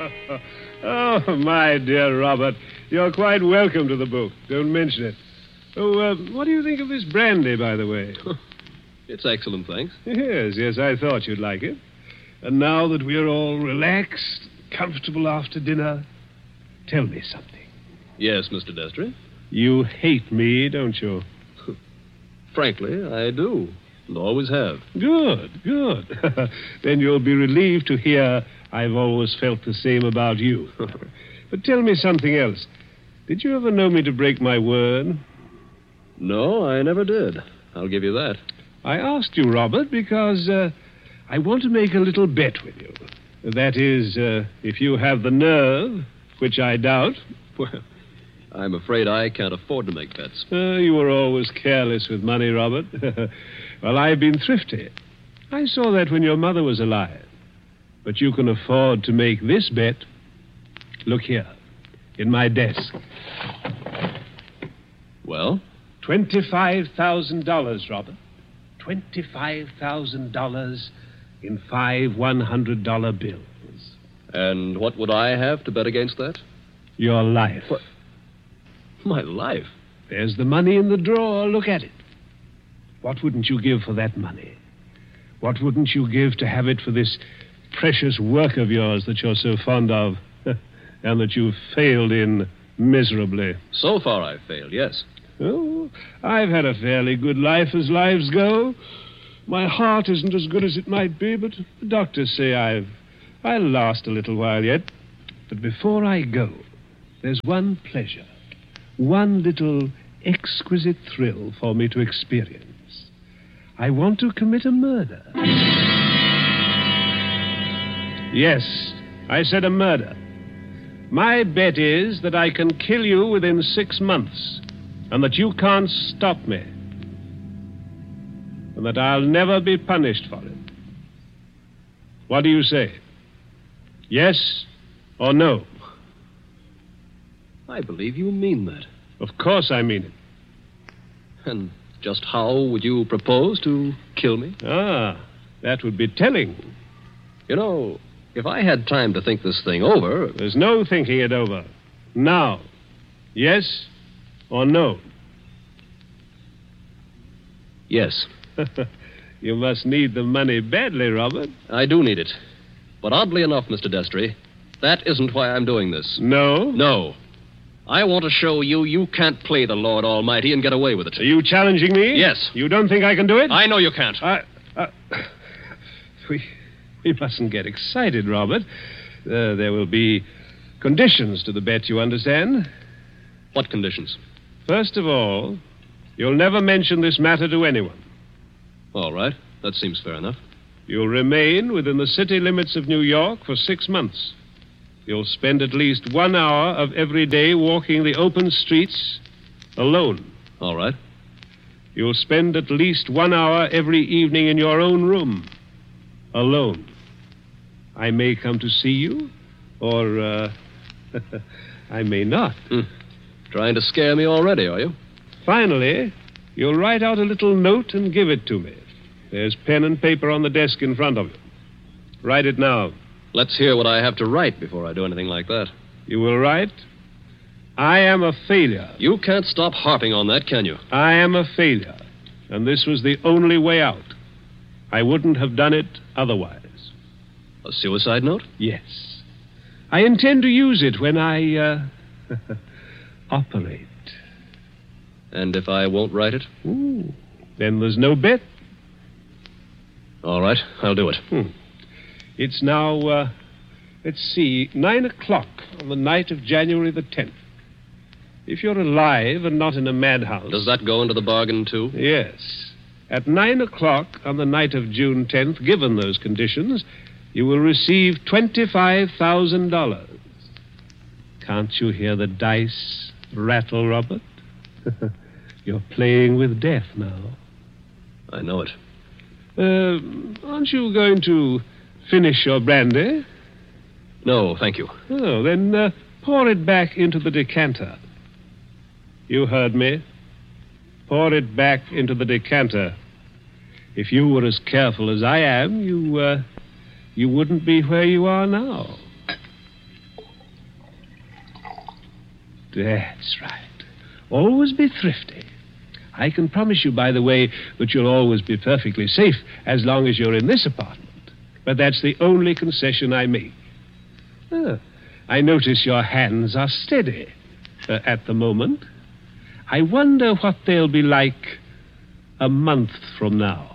Oh, my dear Robert, you're quite welcome to the book. Don't mention it. Oh, what do you think of this brandy, by the way? It's excellent, thanks. Yes, I thought you'd like it. And now that we're all relaxed, comfortable after dinner, tell me something. Yes, Mr. Destry? You hate me, don't you? Frankly, I do. And always have. Good. Then you'll be relieved to hear I've always felt the same about you. But tell me something else. Did you ever know me to break my word? No, I never did. I'll give you that. I asked you, Robert, because I want to make a little bet with you. That is, if you have the nerve, which I doubt. Well, I'm afraid I can't afford to make bets. You were always careless with money, Robert. Well, I've been thrifty. I saw that when your mother was alive. But you can afford to make this bet. Look here, in my desk. Well? $25,000, Robert. $25,000 in 5 $100 bills. And what would I have to bet against that? Your life. What? My life? There's the money in the drawer. Look at it. What wouldn't you give for that money? What wouldn't you give to have it for this precious work of yours that you're so fond of and that you've failed in miserably? So far I've failed, yes. Oh, I've had a fairly good life as lives go. My heart isn't as good as it might be, but the doctors say I'll last a little while yet. But before I go, there's one pleasure, one little exquisite thrill for me to experience. I want to commit a murder. Yes, I said a murder. My bet is that I can kill you within 6 months, and that you can't stop me, and that I'll never be punished for it. What do you say? Yes or no? I believe you mean that. Of course I mean it. And just how would you propose to kill me? That would be telling. You know, if I had time to think this thing over... There's no thinking it over. Now. Yes or no? Yes. You must need the money badly, Robert. I do need it. But oddly enough, Mr. Destry, that isn't why I'm doing this. No? No. I want to show you can't play the Lord Almighty and get away with it. Are you challenging me? Yes. You don't think I can do it? I know you can't. We mustn't get excited, Robert. There will be conditions to the bet, you understand? What conditions? First of all, you'll never mention this matter to anyone. All right. That seems fair enough. You'll remain within the city limits of New York for 6 months. You'll spend at least 1 hour of every day walking the open streets alone. All right. You'll spend at least 1 hour every evening in your own room, alone. I may come to see you, or I may not. Trying to scare me already, are you? Finally, you'll write out a little note and give it to me. There's pen and paper on the desk in front of you. Write it now. Let's hear what I have to write before I do anything like that. You will write, I am a failure. You can't stop harping on that, can you? I am a failure, and this was the only way out. I wouldn't have done it otherwise. A suicide note? Yes. I intend to use it when I, operate. And if I won't write it? Ooh, then there's no bet. All right, I'll do it. It's now, let's see, 9 o'clock on the night of January the 10th. If you're alive and not in a madhouse... Does that go into the bargain, too? Yes. At 9 o'clock on the night of June 10th, given those conditions, you will receive $25,000. Can't you hear the dice rattle, Robert? You're playing with death now. I know it. Aren't you going to finish your brandy? No, thank you. Oh, then pour it back into the decanter. You heard me. Pour it back into the decanter. If you were as careful as I am, you wouldn't be where you are now. That's right. Always be thrifty. I can promise you, by the way, that you'll always be perfectly safe as long as you're in this apartment. But that's the only concession I make. I notice your hands are steady at the moment. I wonder what they'll be like a month from now.